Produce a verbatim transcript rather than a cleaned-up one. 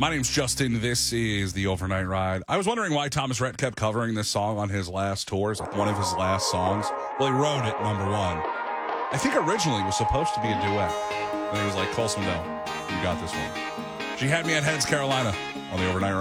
My name's Justin. This is the Overnight Ride. I was wondering why Thomas Rhett kept covering this song on his last tours, like one of his last songs. Well, he wrote it, number one. I think originally it was supposed to be a duet. And he was like, Cole Swindell, you got this one. She had me at Heads, Carolina on the Overnight Ride.